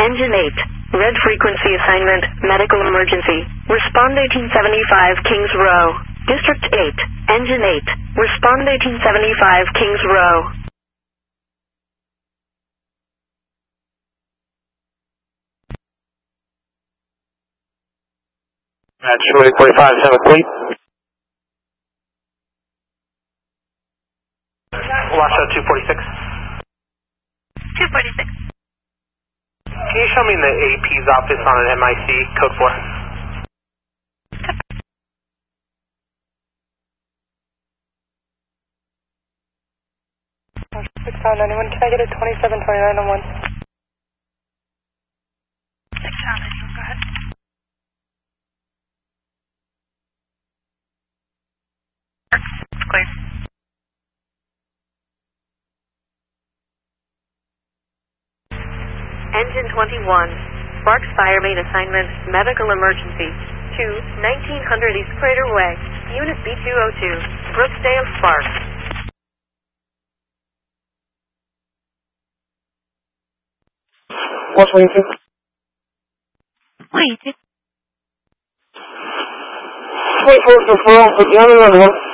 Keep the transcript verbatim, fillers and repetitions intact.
Engine eight. Red frequency assignment, medical emergency. Respond eighteen seventy-five Kings Row. District eight. Engine eight. Respond eighteen seventy-five Kings Row. That's Shorty forty-five, seven fleet. Washoe two forty-six. two forty-six. Can you show me the A P's office on an M I C, code four? six pound ninety-one, can I get a twenty-seven twenty-nine on one? six pound ninety-one, go ahead. Clear. Engine twenty-one. Sparks Fire Main assignment, medical emergency. to nineteen hundred East Crater Way, Unit B two oh two, Brooksdale, Sparks. What's waiting? Wait. Wait for the phone, but the other one.